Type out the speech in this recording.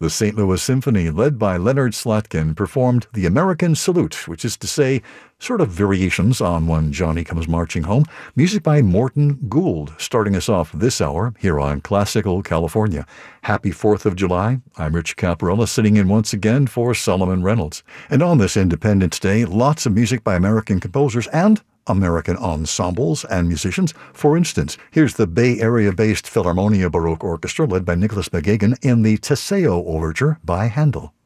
The St. Louis Symphony, led by Leonard Slatkin, performed the American Salute, which is to say, sort of variations on When Johnny Comes Marching Home, music by Morton Gould, starting us off this hour here on Classical California. Happy 4th of July. I'm Rich Caparella, sitting in once again for Solomon Reynolds. And on this Independence Day, lots of music by American composers and American ensembles and musicians. For instance, here's the Bay Area-based Philharmonia Baroque Orchestra led by Nicholas McGagan in the Teseo Overture by Handel.